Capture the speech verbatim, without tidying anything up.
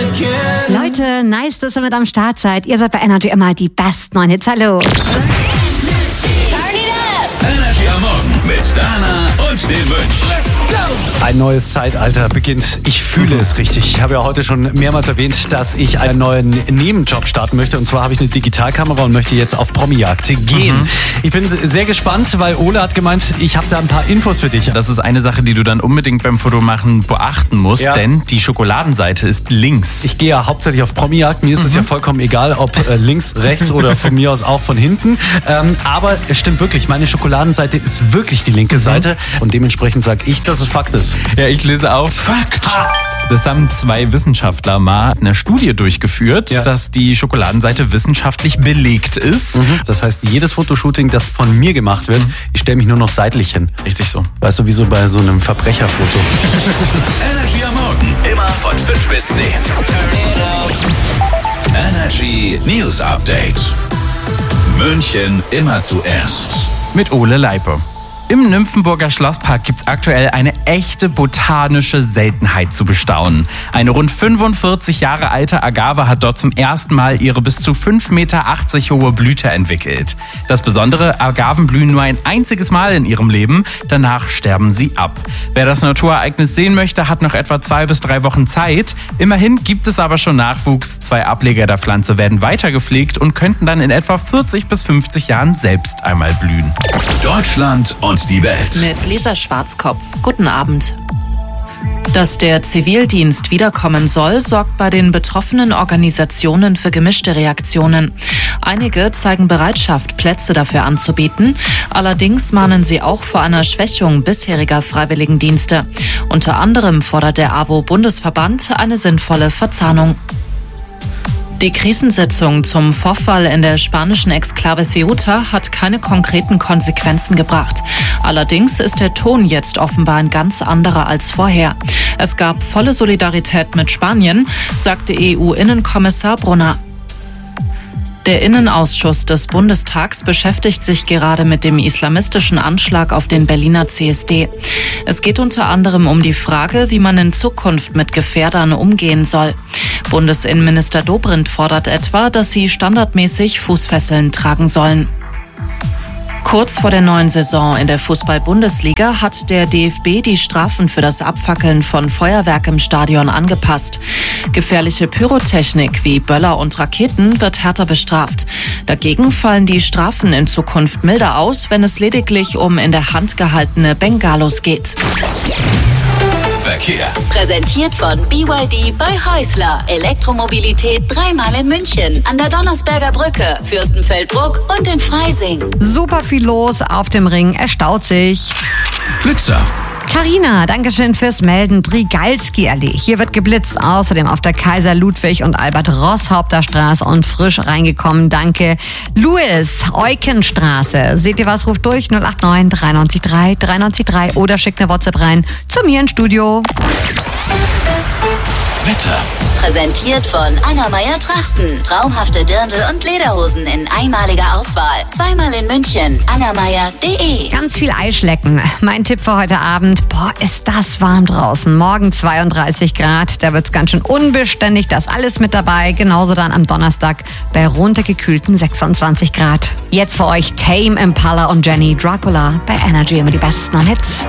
Leute, nice, dass ihr mit am Start seid. Ihr seid bei Energy immer die besten neuen Hits. Hallo. Energy am Morgen mit Dana und dem Mönch. Ein neues Zeitalter beginnt. Ich fühle es richtig. Ich habe ja heute schon mehrmals erwähnt, dass ich einen neuen Nebenjob starten möchte. Und zwar habe ich eine Digitalkamera und möchte jetzt auf Promi-Jagd gehen. Mhm. Ich bin sehr gespannt, weil Ole hat gemeint, ich habe da ein paar Infos für dich. Das ist eine Sache, die du dann unbedingt beim Fotomachen beachten musst, ja. Denn die Schokoladenseite ist links. Ich gehe ja hauptsächlich auf Promi-Jagd. Mir ist es mhm. ja vollkommen egal, ob äh, links, rechts oder von mir aus auch von hinten. Ähm, aber es stimmt wirklich, meine Schokoladenseite ist wirklich die linke mhm. Seite. Und dementsprechend sage ich, dass es Fakt ist. Ja, ich lese auf. Fakt. Das haben zwei Wissenschaftler mal eine Studie durchgeführt, ja. dass die Schokoladenseite wissenschaftlich belegt ist. Mhm. Das heißt, jedes Fotoshooting, das von mir gemacht wird, mhm. ich stelle mich nur noch seitlich hin. Richtig so. Weißt du, wie so bei so einem Verbrecherfoto. Energy am Morgen, immer von fünf bis zehn. Energy News Update. München immer zuerst. Mit Ole Leipe. Im Nymphenburger Schlosspark gibt's aktuell eine echte botanische Seltenheit zu bestaunen. Eine rund fünfundvierzig Jahre alte Agave hat dort zum ersten Mal ihre bis zu fünf Komma achtzig Meter hohe Blüte entwickelt. Das Besondere, Agaven blühen nur ein einziges Mal in ihrem Leben, danach sterben sie ab. Wer das Naturereignis sehen möchte, hat noch etwa zwei bis drei Wochen Zeit. Immerhin gibt es aber schon Nachwuchs. Zwei Ableger der Pflanze werden weiter gepflegt und könnten dann in etwa vierzig bis fünfzig Jahren selbst einmal blühen. Deutschland und die Welt. Mit Lisa Schwarzkopf. Guten Abend. Dass der Zivildienst wiederkommen soll, sorgt bei den betroffenen Organisationen für gemischte Reaktionen. Einige zeigen Bereitschaft, Plätze dafür anzubieten. Allerdings mahnen sie auch vor einer Schwächung bisheriger Freiwilligendienste. Unter anderem fordert der A W O-Bundesverband eine sinnvolle Verzahnung. Die Krisensitzung zum Vorfall in der spanischen Exklave Ceuta hat keine konkreten Konsequenzen gebracht. Allerdings ist der Ton jetzt offenbar ein ganz anderer als vorher. Es gab volle Solidarität mit Spanien, sagte E U-Innenkommissar Brunner. Der Innenausschuss des Bundestags beschäftigt sich gerade mit dem islamistischen Anschlag auf den Berliner C S D. Es geht unter anderem um die Frage, wie man in Zukunft mit Gefährdern umgehen soll. Bundesinnenminister Dobrindt fordert etwa, dass sie standardmäßig Fußfesseln tragen sollen. Kurz vor der neuen Saison in der Fußball-Bundesliga hat der D F B die Strafen für das Abfackeln von Feuerwerk im Stadion angepasst. Gefährliche Pyrotechnik wie Böller und Raketen wird härter bestraft. Dagegen fallen die Strafen in Zukunft milder aus, wenn es lediglich um in der Hand gehaltene Bengalos geht. Verkehr. Präsentiert von B Y D bei Häusler. Elektromobilität dreimal in München. An der Donnersberger Brücke, Fürstenfeldbruck und in Freising. Super viel los auf dem Ring. Er staut sich. Blitzer. Carina, Dankeschön fürs Melden. Drigalski-Allee. Hier wird geblitzt. Außerdem auf der Kaiser Ludwig und Albert Roßhaupter Straße und frisch reingekommen. Danke. Louis, Eukenstraße. Seht ihr was? Ruft durch null acht neun drei neun drei drei neun drei oder schickt eine WhatsApp rein zu mir ins Studio. Wetter. Präsentiert von Angermeier Trachten. Traumhafte Dirndl und Lederhosen in einmaliger Auswahl. Zweimal in München. angermeier punkt de. Ganz viel Eischlecken. Mein Tipp für heute Abend. Boah, ist das warm draußen. Morgen zweiunddreißig Grad. Da wird's ganz schön unbeständig. Das alles mit dabei. Genauso dann am Donnerstag bei runtergekühlten sechsundzwanzig Grad. Jetzt für euch Tame Impala und Jenny Dracula bei Energy immer die besten Hits.